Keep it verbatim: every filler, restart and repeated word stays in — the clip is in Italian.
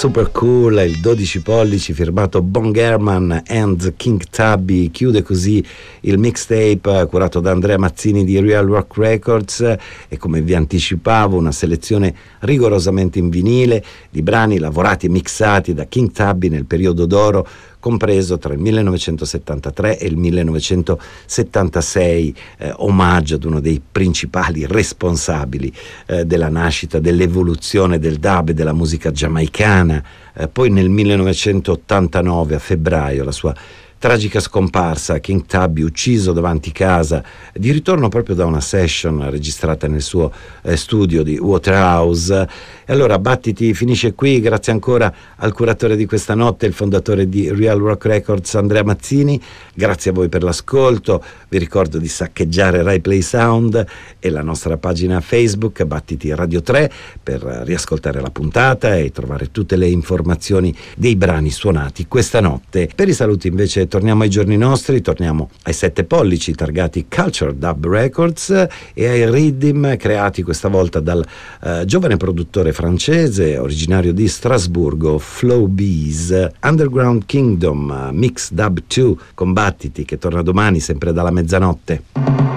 Super Cool, il dodici pollici firmato Von German and King Tubby chiude così il mixtape curato da Andrea Mazzini di Real Rock Records, e come vi anticipavo una selezione rigorosamente in vinile di brani lavorati e mixati da King Tubby nel periodo d'oro compreso tra il millenovecentosettantatré e il millenovecentosettantasei, eh, omaggio ad uno dei principali responsabili eh, della nascita, dell'evoluzione del dub e della musica giamaicana. Eh, poi nel millenovecentottantanove, a febbraio, la sua tragica scomparsa, King Tubby ucciso davanti casa, di ritorno proprio da una session registrata nel suo eh, studio di Waterhouse. E allora Battiti finisce qui, grazie ancora al curatore di questa notte, il fondatore di Real Rock Records, Andrea Mazzini, grazie a voi per l'ascolto, vi ricordo di saccheggiare Rai Play Sound e la nostra pagina Facebook Battiti Radio tre per riascoltare la puntata e trovare tutte le informazioni dei brani suonati questa notte. Per i saluti invece torniamo ai giorni nostri, torniamo ai sette pollici targati Culture Dub Records e ai rhythm creati questa volta dal uh, giovane produttore francese originario di Strasburgo, Flow Bees. Underground Kingdom, uh, Mix Dub due con Battiti, che torna domani sempre dalla mezzanotte.